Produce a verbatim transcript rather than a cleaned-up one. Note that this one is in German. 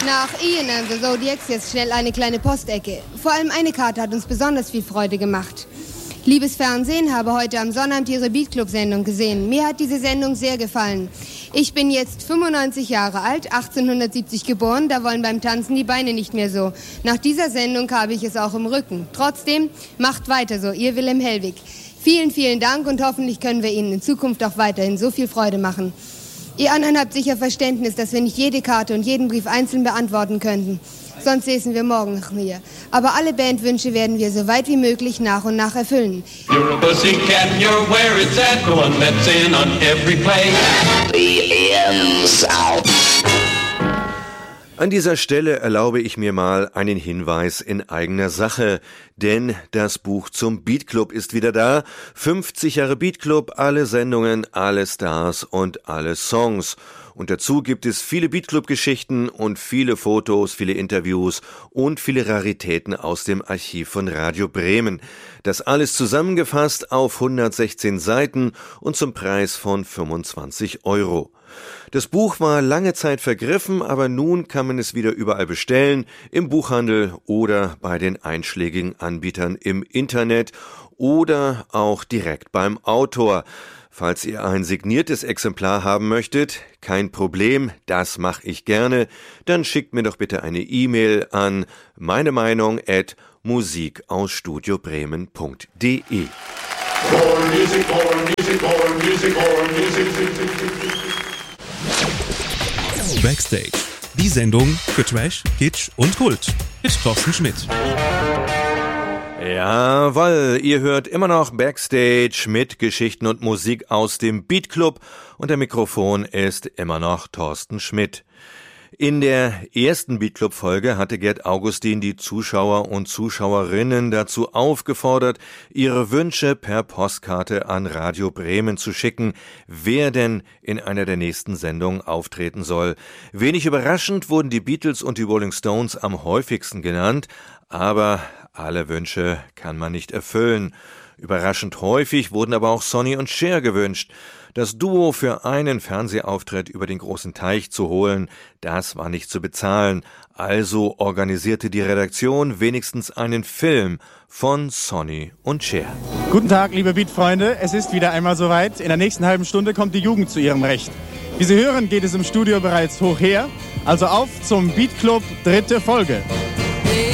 Nach Ian and the Zodiacs jetzt schnell eine kleine Postecke. Vor allem eine Karte hat uns besonders viel Freude gemacht. Liebes Fernsehen, habe heute am Sonnabend Ihre Beatclub-Sendung gesehen. Mir hat diese Sendung sehr gefallen. Ich bin jetzt fünfundneunzig Jahre alt, achtzehnhundertsiebzig geboren, da wollen beim Tanzen die Beine nicht mehr so. Nach dieser Sendung habe ich es auch im Rücken. Trotzdem, macht weiter so, Ihr Wilhelm Hellwig. Vielen, vielen Dank und hoffentlich können wir Ihnen in Zukunft auch weiterhin so viel Freude machen. Ihr anderen habt sicher Verständnis, dass wir nicht jede Karte und jeden Brief einzeln beantworten könnten. Sonst säßen wir morgen noch hier. Aber alle Bandwünsche werden wir so weit wie möglich nach und nach erfüllen. You're a pussycat, you're where it's at, the one that's in on every play. The ends out. An dieser Stelle erlaube ich mir mal einen Hinweis in eigener Sache, denn das Buch zum Beatclub ist wieder da. fünfzig Jahre Beatclub, alle Sendungen, alle Stars und alle Songs. Und dazu gibt es viele Beatclub-Geschichten und viele Fotos, viele Interviews und viele Raritäten aus dem Archiv von Radio Bremen. Das alles zusammengefasst auf hundertsechzehn Seiten und zum Preis von fünfundzwanzig Euro. Das Buch war lange Zeit vergriffen, aber nun kann man es wieder überall bestellen, im Buchhandel oder bei den einschlägigen Anbietern im Internet oder auch direkt beim Autor. Falls ihr ein signiertes Exemplar haben möchtet, kein Problem, das mache ich gerne, dann schickt mir doch bitte eine E-Mail an meine Meinung at musik aus studio bremen punkt de. Backstage, die Sendung für Trash, Kitsch und Kult mit Thorsten Schmidt. Jawohl, ihr hört immer noch Backstage mit Geschichten und Musik aus dem Beatclub und der Mikrofon ist immer noch Thorsten Schmidt. In der ersten Beatclub-Folge hatte Gerd Augustin die Zuschauer und Zuschauerinnen dazu aufgefordert, ihre Wünsche per Postkarte an Radio Bremen zu schicken, wer denn in einer der nächsten Sendungen auftreten soll. Wenig überraschend wurden die Beatles und die Rolling Stones am häufigsten genannt, aber alle Wünsche kann man nicht erfüllen. Überraschend häufig wurden aber auch Sonny und Cher gewünscht. Das Duo für einen Fernsehauftritt über den großen Teich zu holen, das war nicht zu bezahlen. Also organisierte die Redaktion wenigstens einen Film von Sonny und Cher. Guten Tag, liebe Beat-Freunde. Es ist wieder einmal soweit. In der nächsten halben Stunde kommt die Jugend zu ihrem Recht. Wie Sie hören, geht es im Studio bereits hoch her. Also auf zum Beatclub, dritte Folge.